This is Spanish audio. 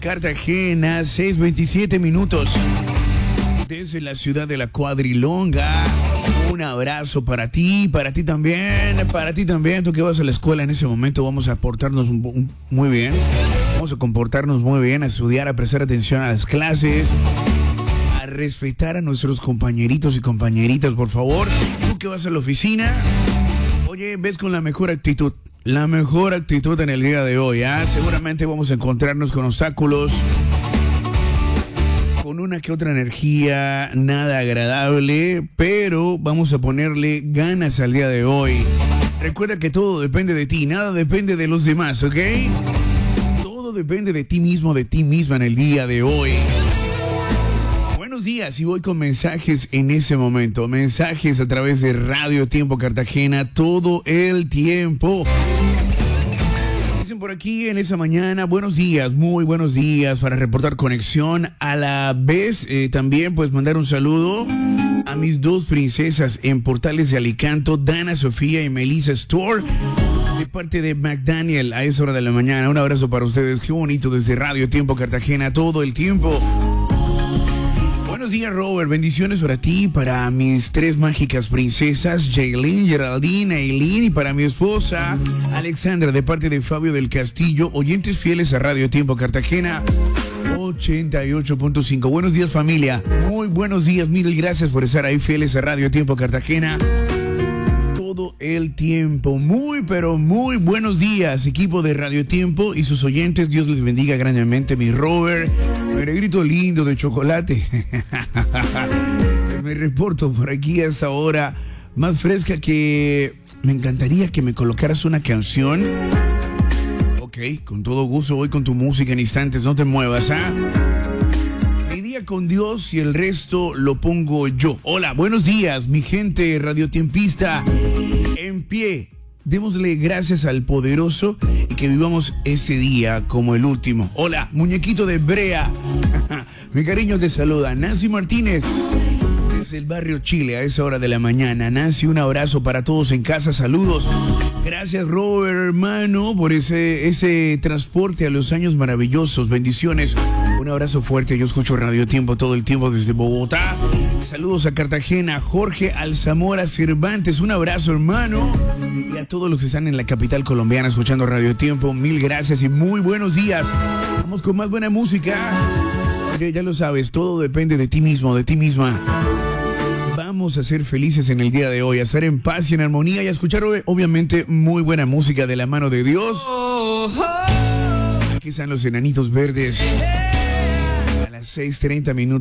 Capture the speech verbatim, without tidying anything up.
Cartagena, seis veintisiete minutos. Desde la ciudad de la Cuadrilonga, un abrazo para ti, para ti también, para ti también. Tú que vas a la escuela en ese momento, vamos a portarnos un, un, muy bien. Vamos a comportarnos muy bien, a estudiar, a prestar atención a las clases, a respetar a nuestros compañeritos y compañeritas, por favor. Tú que vas a la oficina, oye, ves con la mejor actitud. La mejor actitud en el día de hoy, ¿ah? Seguramente vamos a encontrarnos con obstáculos, con una que otra energía nada agradable, pero vamos a ponerle ganas al día de hoy. Recuerda que todo depende de ti, nada depende de los demás, ¿ok? Todo depende de ti mismo, de ti misma en el día de hoy. Buenos días, y voy con mensajes en ese momento. Mensajes a través de Radio Tiempo Cartagena todo el tiempo. Dicen por aquí en esa mañana, buenos días, muy buenos días, para reportar conexión. A la vez, eh, también pues mandar un saludo a mis dos princesas en Portales de Alicante, Dana Sofía y Melissa Store, de parte de McDaniel a esa hora de la mañana. Un abrazo para ustedes, qué bonito, desde Radio Tiempo Cartagena todo el tiempo. Buenos días, Robert. Bendiciones para ti, para mis tres mágicas princesas, Jaylin, Geraldine, Aileen, y para mi esposa, Alexandra, de parte de Fabio del Castillo, oyentes fieles a Radio Tiempo Cartagena ochenta y ocho punto cinco. Buenos días, familia. Muy buenos días. Mil gracias por estar ahí fieles a Radio Tiempo Cartagena todo el tiempo. Muy, pero muy buenos días, equipo de Radio Tiempo y sus oyentes. Dios les bendiga grandemente, mi Robert. Mi negrito lindo de chocolate. Me reporto por aquí a esa hora más fresca que me encantaría que me colocaras una canción. Ok, con todo gusto voy con tu música en instantes, no te muevas, ¿ah? Mi día con Dios y el resto lo pongo yo. Hola, buenos días, mi gente radiotiempista. En pie, démosle gracias al poderoso y que vivamos ese día como el último. Hola, muñequito de Brea. Mi cariño te saluda, Nancy Martínez, desde el barrio Chile a esa hora de la mañana. Nancy, un abrazo para todos en casa, saludos. Gracias, Robert, hermano, por ese, ese transporte a los años maravillosos. Bendiciones, un abrazo fuerte. Yo escucho Radio Tiempo todo el tiempo desde Bogotá. Saludos a Cartagena, Jorge Alzamora Cervantes, un abrazo, hermano. Y a todos los que están en la capital colombiana escuchando Radio Tiempo, mil gracias y muy buenos días. Vamos con más buena música. Oye, ya lo sabes, todo depende de ti mismo, de ti misma. Vamos a ser felices en el día de hoy, a estar en paz y en armonía y a escuchar obviamente muy buena música de la mano de Dios. Aquí están los Enanitos Verdes a las seis treinta minutos.